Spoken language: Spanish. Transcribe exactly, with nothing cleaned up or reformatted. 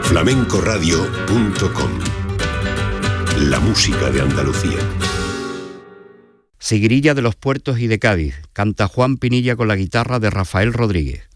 flamenco radio punto com. La música de Andalucía. Seguirilla de los Puertos y de Cádiz. Canta Juan Pinilla con la guitarra de Rafael Rodríguez.